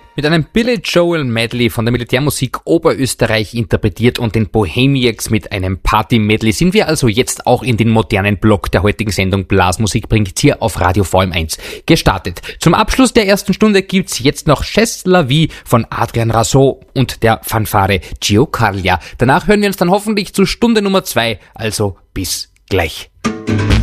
Mit einem Billy Joel Medley von der Militärmusik Oberösterreich interpretiert und den Bohemiacs mit einem Party-Medley sind wir also jetzt auch in den modernen Block der heutigen Sendung Blasmusik bringt hier auf Radio VM1 gestartet. Zum Abschluss der ersten Stunde gibt's jetzt noch Chess la Vie von Adrian Rassot und der Fanfare Gio Carlia. Danach hören wir uns dann hoffentlich zu Stunde Nummer 2, also bis gleich.